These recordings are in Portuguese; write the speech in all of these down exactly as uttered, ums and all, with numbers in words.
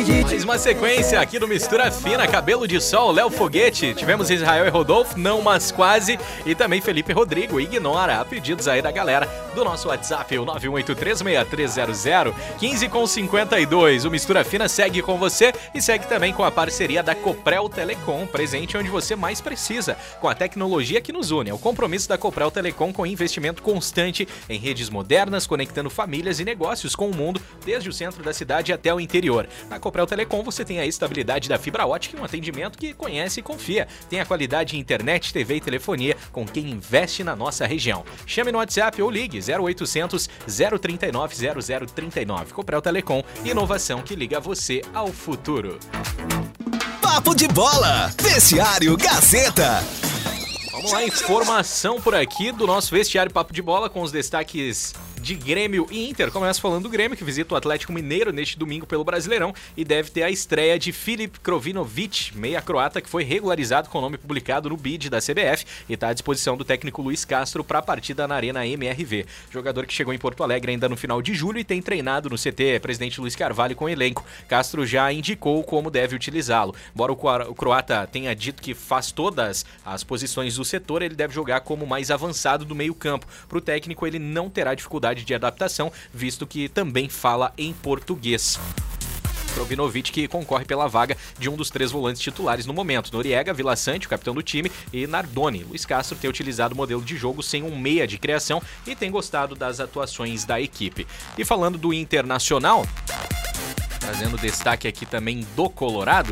Mais uma sequência aqui do Mistura Fina, Cabelo de Sol, Léo Foguete. Tivemos Israel e Rodolfo, não, mas quase. E também Felipe Rodrigo, Ignora. Pedidos aí da galera do nosso WhatsApp, o nove um oito três, seis três zero zero, quinze com cinquenta e dois. O Mistura Fina segue com você e segue também com a parceria da Coprel Telecom, presente onde você mais precisa, com a tecnologia que nos une. É o compromisso da Coprel Telecom com investimento constante em redes modernas, conectando famílias e negócios com o mundo, desde o centro da cidade até o interior. Na Coprel Telecom você tem a estabilidade da fibra ótica e um atendimento que conhece e confia. Tem a qualidade em internet, T V e telefonia com quem investe na nossa região. Chame no WhatsApp ou ligue zero oitocentos, zero trinta e nove, zero zero trinta e nove. Coprel Telecom, inovação que liga você ao futuro. Papo de bola, Vestiário Gazeta. Vamos lá, informação por aqui do nosso Vestiário Papo de Bola com os destaques de Grêmio e Inter. Começa falando do Grêmio, que visita o Atlético Mineiro neste domingo pelo Brasileirão e deve ter a estreia de Filip Krovinovic, meia croata, que foi regularizado com o nome publicado no B I D da C B F e está à disposição do técnico Luiz Castro para a partida na Arena M R V. Jogador que chegou em Porto Alegre ainda no final de julho e tem treinado no C T Presidente Luiz Carvalho com o elenco. Castro já indicou como deve utilizá-lo. Embora o croata tenha dito que faz todas as posições do setor, ele deve jogar como mais avançado do meio campo. Para o técnico, ele não terá dificuldade de adaptação, visto que também fala em português. Krovinovic, que concorre pela vaga de um dos três volantes titulares no momento: Noriega, Vila Sante, o capitão do time, e Nardoni. Luiz Castro tem utilizado o modelo de jogo sem um meia de criação e tem gostado das atuações da equipe. E falando do Internacional, trazendo destaque aqui também do Colorado,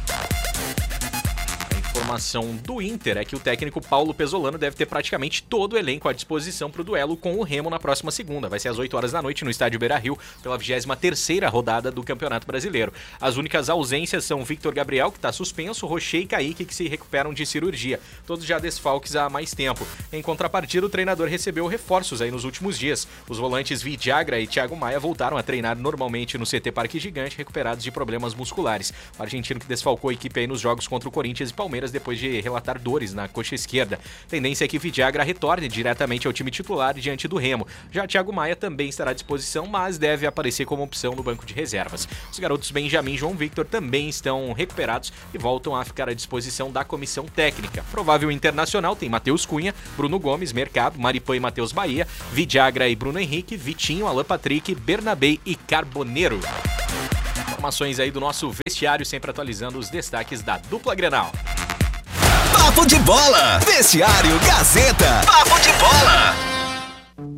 a informação do Inter é que o técnico Paulo Pesolano deve ter praticamente todo o elenco à disposição para o duelo com o Remo na próxima segunda. Vai ser às oito horas da noite no estádio Beira-Rio pela vigésima terceira rodada do Campeonato Brasileiro. As únicas ausências são Victor Gabriel, que está suspenso, Rocher e Kaique, que se recuperam de cirurgia. Todos já desfalques há mais tempo. Em contrapartida, o treinador recebeu reforços aí nos últimos dias. Os volantes Vidiagra e Thiago Maia voltaram a treinar normalmente no C T Parque Gigante, recuperados de problemas musculares. O argentino que desfalcou a equipe aí nos jogos contra o Corinthians e Palmeiras depois de relatar dores na coxa esquerda. Tendência é que Vidiagra retorne diretamente ao time titular diante do Remo. Já Thiago Maia também estará à disposição, mas deve aparecer como opção no banco de reservas. Os garotos Benjamin e João Victor também estão recuperados e voltam a ficar à disposição da comissão técnica. Provável internacional tem Matheus Cunha, Bruno Gomes, Mercado, Maripan e Matheus Bahia, Vidiagra e Bruno Henrique, Vitinho, Alan Patrick, Bernabé e Carboneiro. Informações aí do nosso vestiário, sempre atualizando os destaques da dupla Grenal. Papo de bola, Vestiário Gazeta. Papo de bola.